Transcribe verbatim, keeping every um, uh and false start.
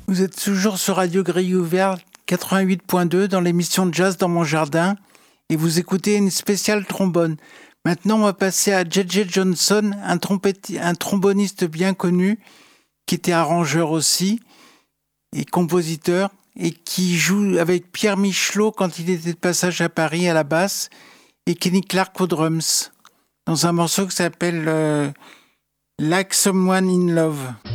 Vous êtes toujours sur Radio Grille Ouverte quatre-vingt-huit point deux dans l'émission Jazz dans mon jardin et vous écoutez une spéciale trombone. Maintenant, on va passer à J J Johnson, un, trompeti- un tromboniste bien connu qui était arrangeur aussi et compositeur et qui joue avec Pierre Michelot quand il était de passage à Paris à la basse et Kenny Clarke aux drums dans un morceau qui s'appelle euh, Like Someone in Love.